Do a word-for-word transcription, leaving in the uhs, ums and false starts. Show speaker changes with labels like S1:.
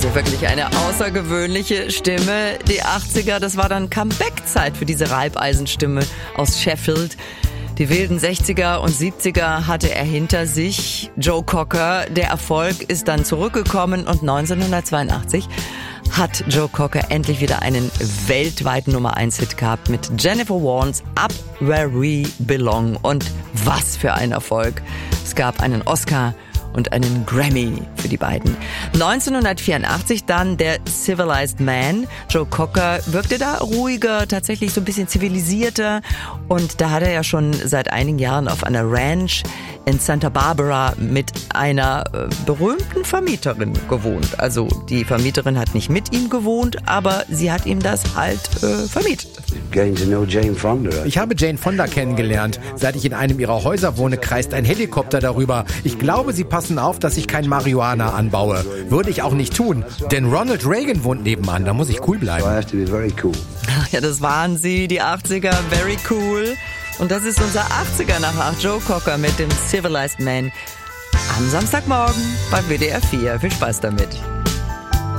S1: hatte wirklich eine außergewöhnliche Stimme. Die achtziger, das war dann Comeback-Zeit für diese Reibeisenstimme aus Sheffield. Die wilden sechziger und siebziger hatte er hinter sich. Joe Cocker, der Erfolg ist dann zurückgekommen und neunzehnhundertzweiundachtzig hat Joe Cocker endlich wieder einen weltweiten Nummer eins Hit gehabt mit Jennifer Warnes Up Where We Belong. Und was für ein Erfolg. Es gab einen Oscar und einen Grammy für die beiden. neunzehnhundertvierundachtzig dann der Civilized Man. Joe Cocker wirkte da ruhiger, tatsächlich so ein bisschen zivilisierter. Und da hat er ja schon seit einigen Jahren auf einer Ranch in Santa Barbara mit einer äh, berühmten Vermieterin gewohnt. Also die Vermieterin hat nicht mit ihm gewohnt, aber sie hat ihm das halt äh, vermietet.
S2: Ich habe Jane Fonda kennengelernt. Seit ich in einem ihrer Häuser wohne, kreist ein Helikopter darüber. Ich glaube, sie passen auf, dass ich kein Marihuana anbaue. Würde ich auch nicht tun, denn Ronald Reagan wohnt nebenan. Da muss ich cool bleiben.
S1: Ja, das waren sie, die achtziger. Very cool. Und das ist unser achtziger nach acht. Joe Cocker mit dem Civilized Man am Samstagmorgen bei W D R vier. Viel Spaß damit.